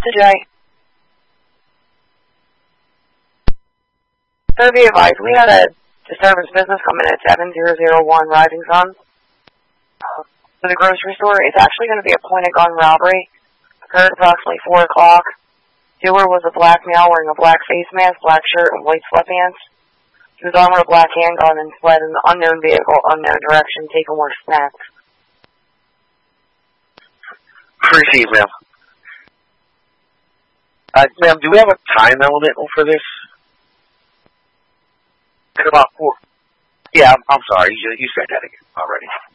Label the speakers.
Speaker 1: Today. So be advised, we had a disturbance business coming at 7001 Rising Sun. To the grocery store. It's actually going to be a point-of-gun robbery. Occurred approximately 4 o'clock. Doer was a black male wearing a black face mask, black shirt, and white sweatpants. He was armed with a black handgun and fled in an unknown vehicle, unknown direction, taking more snacks.
Speaker 2: Appreciate it, ma'am. Ma'am, do we have a time element for this? About 4. Yeah, I'm sorry. You said that again already.